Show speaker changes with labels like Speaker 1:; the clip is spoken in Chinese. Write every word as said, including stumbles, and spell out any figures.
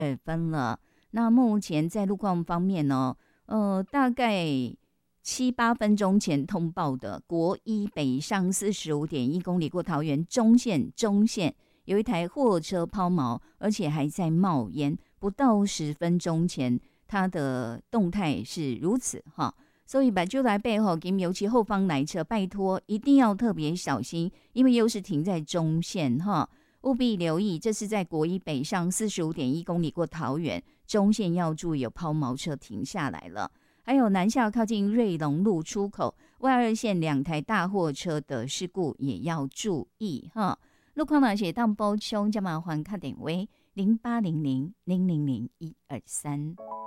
Speaker 1: 二分了。那目前在路况方面呢，呃，大概七八分钟前通报的国一北上四十五点一公里过桃园中线中线有一台货车抛锚，而且还在冒烟，不到十分钟前它的动态是如此哈。所以把就来背后，尤其后方来车，拜托一定要特别小心，因为又是停在中线哈，务必留意。这是在国一北上四十五点一公里过桃园中线，要注意有抛锚车停下来了。还有南下靠近瑞隆路出口外二线两台大货车的事故也要注意哈。路况呢是当补充，就麻烦打电话零八零零零零零一二三。